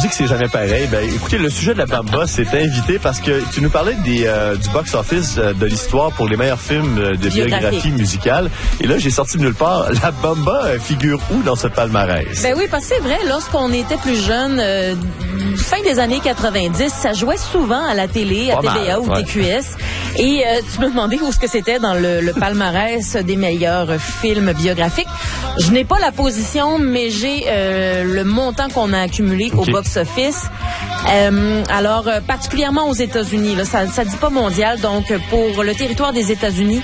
dit que c'est jamais pareil. Ben, écoutez, le sujet de la Bamba s'est invité parce que tu nous parlais du box-office de l'histoire pour les meilleurs films de biographie musicale. Et là, j'ai sorti de nulle part. La Bamba figure où dans ce palmarès? Ben oui, parce que c'est vrai, lorsqu'on était plus jeune, fin des années 90, ça jouait souvent à la télé, à TVA ou TQS. Et tu me demandais où est-ce que c'était dans le palmarès des meilleurs films biographiques. Je n'ai pas la position, mais j'ai le montant qu'on a accumulé au box-office. Alors, particulièrement aux États-Unis, là, ça dit pas mondial, donc pour le territoire des États-Unis,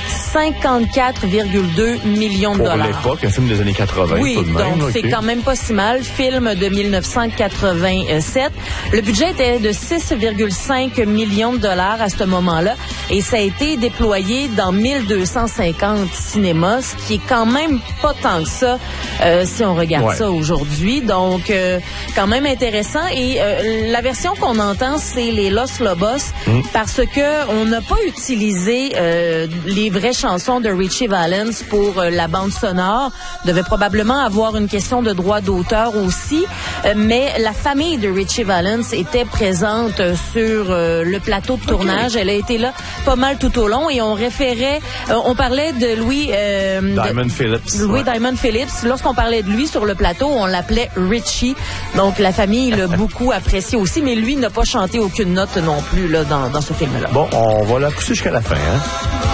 54,2 millions de dollars. Pour l'époque, un film des années 80. Oui, tout de même, donc c'est quand même pas si mal. Film de 1987. Le budget était de 6,5 millions de dollars à ce moment-là et ça a été déployé dans 1250 cinémas, ce qui est quand même pas tant que ça si on regarde ça aujourd'hui. Donc, quand même intéressant. Et la version qu'on entend, c'est les Los Lobos parce que on n'a pas utilisé les vraies chansons de Richie Valens pour la bande sonore. Devait probablement avoir une question de droit d'auteur aussi, mais la famille de Richie Valens était présente sur le plateau de tournage. Elle a été là pas mal tout au long et on référait, on parlait de Louis Diamond Phillips. Louis Diamond Phillips. Lorsqu'on parlait de lui sur le plateau, on l'appelait Richie. Donc la famille l'a beaucoup apprécié aussi, mais lui n'a pas chanté aucune note non plus là dans ce film-là. Bon, on va la pousser jusqu'à la fin, hein?